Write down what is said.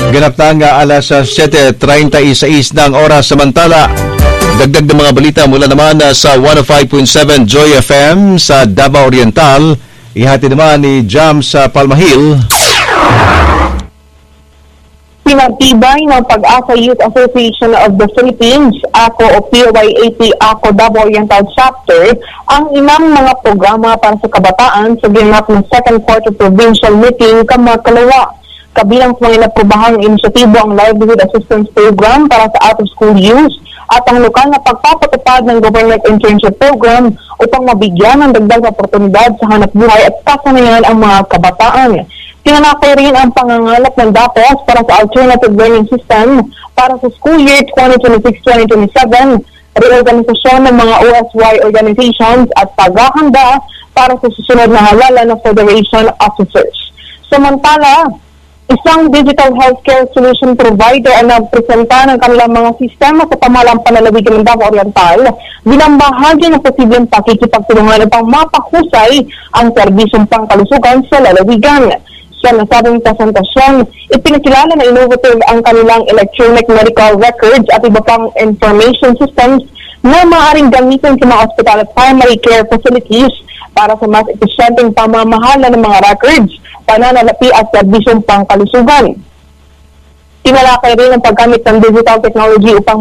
Ganap na nga alas 7:36 ng oras. Samantala, dagdag ng mga balita mula naman sa 105.7 Joy FM sa Davao Oriental. Ihati naman ni Jam sa Palmahil. Pinagtibay ng Pag-asa Youth Association of the Philippines, ACO o PYAP ACO Davao Oriental Chapter, ang ilang mga programa para sa kabataan sa ginap ng second quarter provincial meeting Kamakalawa. Kabilang sa mga naprobahang inisyatibo ang Livelihood Assistance Program para sa out-of-school youth at ang lokal na pagpapatupad ng Government Internship Program upang mabigyan ng dagdag na oportunidad sa hanap buhay at kasanayan ang mga kabataan. Tinanakay rin ang pangangalap ng datos para sa alternative learning system para sa school year 2026-2027, reorganisasyon ng mga OSY organizations at paghahanda para sa susunod na halalan ng Federation Officers. Samantala, isang digital healthcare solution provider ang nagpresenta ng kanilang mga sistema sa pamahalang panlalawigan ng Davao Oriental bilang bahagi ng posibleng pakikipagtulungan upang mapahusay ang serbisyong pangkalusugan sa lalawigan. Sa nasabing presentasyon, ipinakilala na innovative ang kanilang electronic medical records at iba pang information systems na maaaring gamitin sa mga hospital at primary care facilities para sa mas episyenteng pamamahala ng mga records, pananalapi at serbisyong pangkalusugan. Tinalakay rin ang paggamit ng digital technology upang